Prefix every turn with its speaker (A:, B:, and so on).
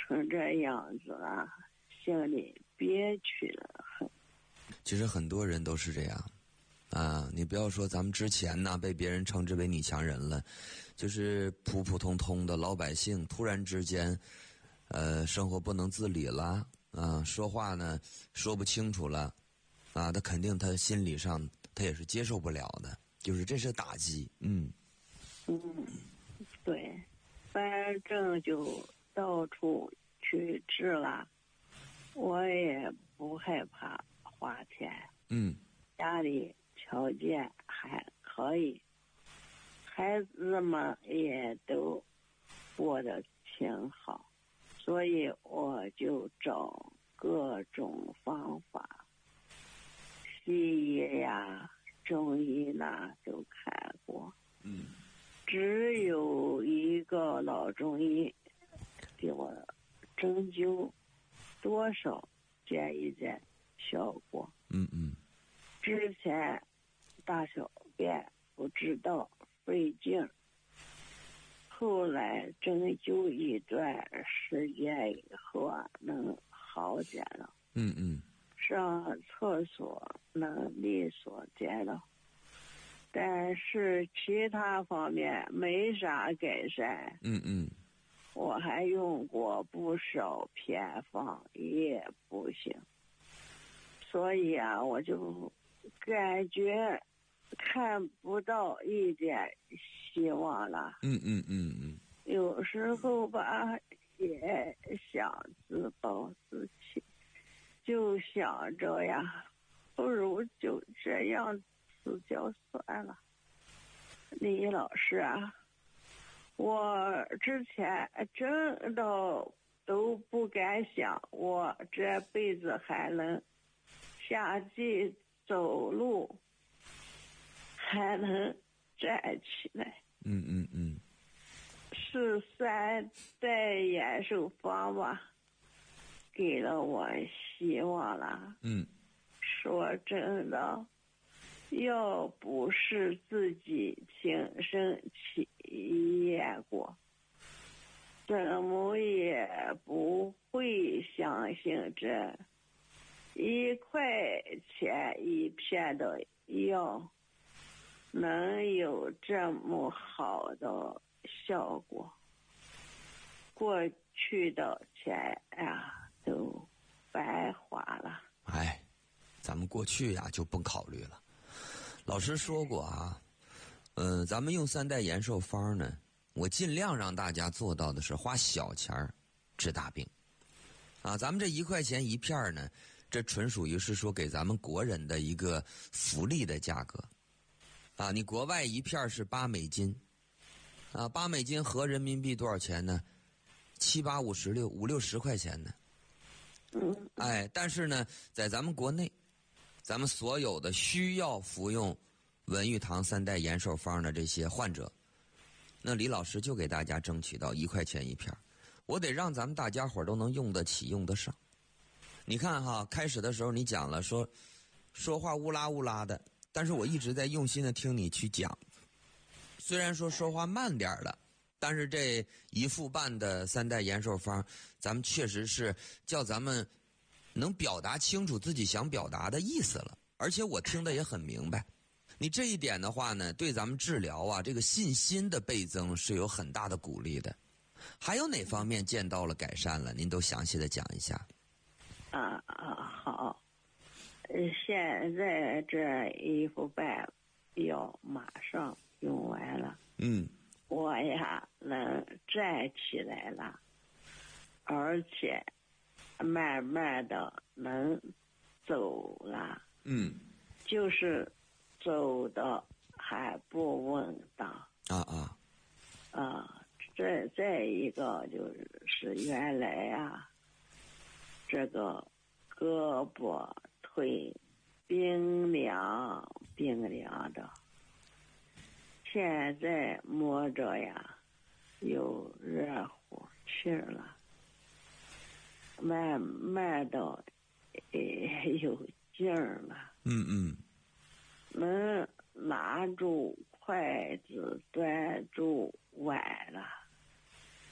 A: 成这样子了，心里憋屈了很。
B: 其实很多人都是这样啊，你不要说咱们之前呢被别人称之为女强人了，就是普普通通的老百姓突然之间生活不能自理了啊，说话呢说不清楚了啊，他肯定他心理上他也是接受不了的，就是这是打击。
A: 对，反正就到处去治了，我也不害怕花钱。家里条件还可以，孩子们也都过得挺好，所以我就找各种方法，西医呀、中医啦都看过。只有一个老中医给我针灸多少见一见效果。之前大小便不知道费劲，后来针灸一段时间以后啊，能好点了。上厕所能利索点了，但是其他方面没啥改善。我还用过不少偏方也不行，所以啊，我就感觉看不到一点希望了。有时候吧，也想自暴自弃，就想着呀，不如就这样死掉算了。李老师啊，我之前真的都不敢想，我这辈子还能下地走路，还能站起来。是3代延寿方吧，给了我希望了。说真的，要不是自己亲身体验过，怎么也不会相信这1块钱一片的药能有这么好的效果。过去的钱呀都白花了。
B: 咱们过去呀就不考虑了。老师说过啊，咱们用3代延寿方呢，我尽量让大家做到的是花小钱治大病啊。咱们这1块钱一片呢，这纯属于是说给咱们国人的一个福利的价格啊。你国外一片是8美金啊，8美金合人民币多少钱呢？7、8、56、50、60块钱呢。但是呢，在咱们国内，咱们所有的需要服用文玉堂3代延寿方的这些患者，那李老师就给大家争取到1块钱一片，我得让咱们大家伙都能用得起用得上。你看哈，开始的时候你讲了说话乌拉乌拉的，但是我一直在用心的听你去讲，虽然说话慢点了，但是这1副半的3代延寿方，咱们确实是叫咱们能表达清楚自己想表达的意思了，而且我听得也很明白。你这一点的话呢，对咱们治疗啊这个信心的倍增是有很大的鼓励的。还有哪方面见到了改善了？您都详细的讲一下。
A: 好。现在这1副半药马上用完了。我呀能站起来了，而且慢慢的能走了。就是走的还不稳当。再一个就是原来呀，这个胳膊腿冰凉的，现在摸着呀有热乎气儿了，慢慢的有劲儿了。能拿住筷子端住碗了。